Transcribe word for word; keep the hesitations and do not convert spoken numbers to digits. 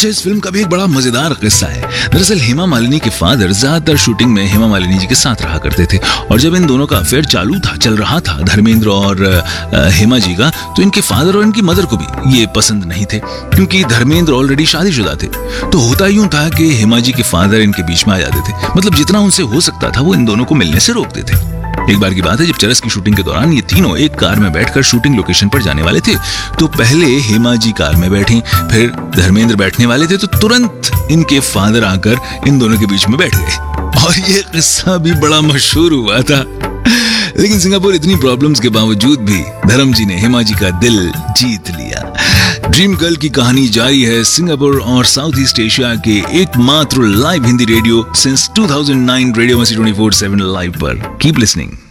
अच्छा, इस फिल्म का भी एक बड़ा मजेदार किस्सा है। दरअसल हेमा मालिनी के फादर ज्यादातर शूटिंग में हेमा मालिनी जी के साथ रहा करते थे, और जब इन दोनों का अफेयर चालू था चल रहा था धर्मेंद्र और हेमा जी का, तो इनके फादर और इनकी मदर को भी ये पसंद नहीं थे, क्योंकि धर्मेंद्र ऑलरेडी शादीशुदा थे। तो होता यूं था कि हेमा जी के फादर इनके बीच में आ जाते थे, मतलब जितना उनसे हो सकता था वो इन दोनों को मिलने से रोकते थे। एक बार की बात है, जब चरस की शूटिंग के दौरान ये तीनों एक कार में बैठकर शूटिंग लोकेशन पर जाने वाले थे, तो पहले हेमा जी कार में बैठी, फिर धर्मेंद्र बैठने वाले थे, तो तुरंत इनके फादर आकर इन दोनों के बीच में बैठ गए, और ये किस्सा भी बड़ा मशहूर हुआ था। लेकिन सिंगापुर इतनी प्रॉब्लम्स के बावजूद भी धर्म जी ने हेमा जी का दिल जीत लिया। ड्रीम गर्ल की कहानी जारी है सिंगापुर और साउथ ईस्ट एशिया के एकमात्र live Hindi radio since two thousand nine radio मसी ट्वेंटी फोर सेवन लाइव पर। Keep listening.